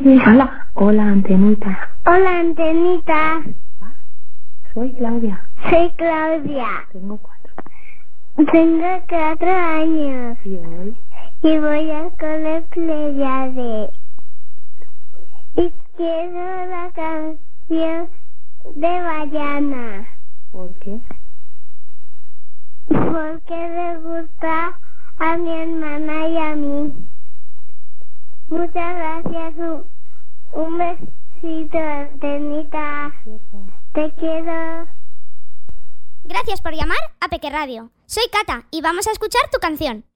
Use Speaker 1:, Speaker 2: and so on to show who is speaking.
Speaker 1: Hola. Hola, Antenita.
Speaker 2: Hola, Antenita.
Speaker 1: Soy Claudia.
Speaker 2: Soy Claudia.
Speaker 1: Tengo 4.
Speaker 2: Tengo 4 años.
Speaker 1: ¿Y
Speaker 2: voy al cole Pleiade. Y quiero la canción de Bayana.
Speaker 1: ¿Por qué?
Speaker 2: Porque le gusta a mi hermana y a mí. Muchas gracias. Un besito, Antenita. Te quiero.
Speaker 3: Gracias por llamar a Peque Radio. Soy Cata y vamos a escuchar tu canción.